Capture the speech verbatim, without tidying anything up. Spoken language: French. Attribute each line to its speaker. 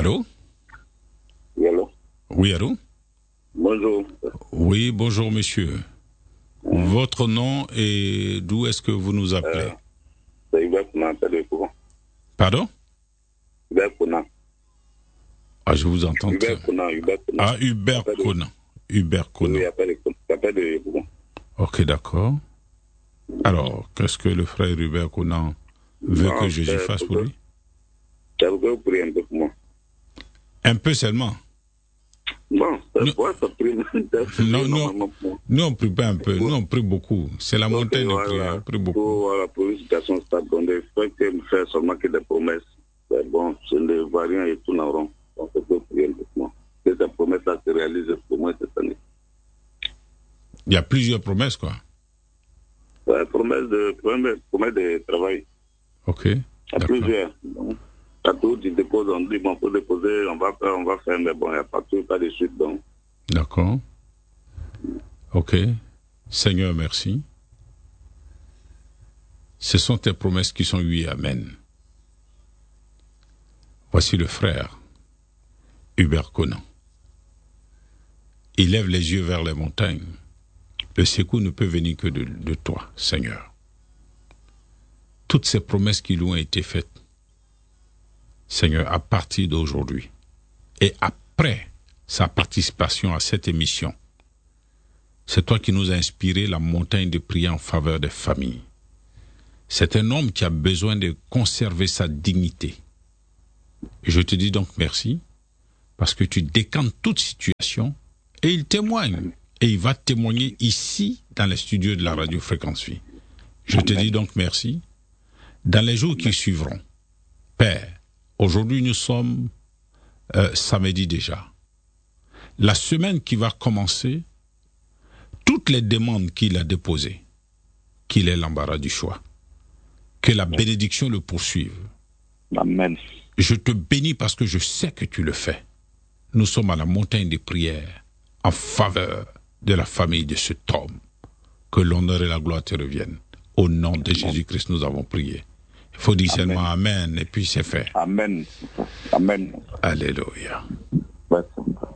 Speaker 1: Allô?
Speaker 2: Oui, allô?
Speaker 1: Oui, allô?
Speaker 2: Bonjour.
Speaker 1: Oui, bonjour, monsieur. Mmh. Votre nom et d'où est-ce que vous nous appelez?
Speaker 2: euh, C'est Hubert Kona, appelle le courant.
Speaker 1: Pardon?
Speaker 2: Hubert Kona.
Speaker 1: Ah, je vous entends.
Speaker 2: Hubert Kona, Hubert Kona.
Speaker 1: Ah, Hubert Kona. Hubert Kona.
Speaker 2: Oui, appelle le courant.
Speaker 1: Ok, d'accord. Alors, qu'est-ce que le frère Hubert Kona veut non, que je fasse pour lui?
Speaker 2: Ça vous prier un peu pour moi.
Speaker 1: Un peu seulement?
Speaker 2: Bon, ça pourrait ça prie.
Speaker 1: Non, non, nous on prie pas un peu, nous on prie beaucoup. C'est la
Speaker 2: donc,
Speaker 1: montagne
Speaker 2: voilà,
Speaker 1: de prière, on prie beaucoup.
Speaker 2: Pour, voilà, pour une situation stable, donc il faut que me faire seulement que des promesses. Mais bon, je ne vois rien et tout en rond. Donc, je peux prier un peu pour moi. Que ces promesses-là se réalisent pour moi cette année.
Speaker 1: Il y a plusieurs promesses, quoi.
Speaker 2: Ouais, promesses de, promesses, promesses de travail.
Speaker 1: Ok.
Speaker 2: Il y a plusieurs. Donc, à tout, tu déposes, on dit, bon, pour déposer, on va faire, on va faire, mais bon, il n'y a pas tout, pas de suite, donc.
Speaker 1: D'accord. Ok. Seigneur, merci. Ce sont tes promesses qui sont oui, amen. Voici le frère, Hubert Kona. Il lève les yeux vers les montagnes. Le secours ne peut venir que de, de toi, Seigneur. Toutes ces promesses qui lui ont été faites, Seigneur, à partir d'aujourd'hui et après sa participation à cette émission, c'est toi qui nous as inspiré la montagne de prière en faveur des familles. C'est un homme qui a besoin de conserver sa dignité. Et je te dis donc merci, parce que tu décantes toute situation et il témoigne. Et il va témoigner ici, dans les studios de la radio Fréquence Vie. Je te dis donc merci. Dans les jours qui suivront, Père, aujourd'hui nous sommes euh, samedi déjà. La semaine qui va commencer, toutes les demandes qu'il a déposées, qu'il ait l'embarras du choix, que la bénédiction le poursuive.
Speaker 2: Amen.
Speaker 1: Je te bénis parce que je sais que tu le fais. Nous sommes à la montagne des prières en faveur de la famille de cet homme. Que l'honneur et la gloire te reviennent. Au nom de Jésus-Christ, nous avons prié. Il faut dire Amen. Seulement Amen et puis c'est fait.
Speaker 2: Amen. Amen.
Speaker 1: Alléluia.
Speaker 2: Ouais.